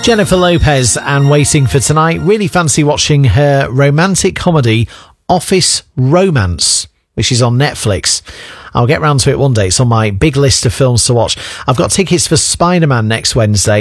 Jennifer Lopez and Waiting for Tonight. Really fancy watching her romantic comedy Office Romance, which is on Netflix. I'll get round to it one day. It's on my big list of films to watch. I've got tickets for Spider-Man next Wednesday.